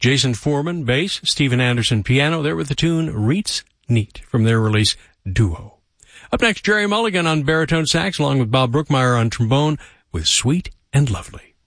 Jason Foreman, bass, Steven Anderson, piano, there with the tune Reets Neat from their release Duo. Up next, Jerry Mulligan on baritone sax along with Bob Brookmeyer on trombone with Sweet and Lovely.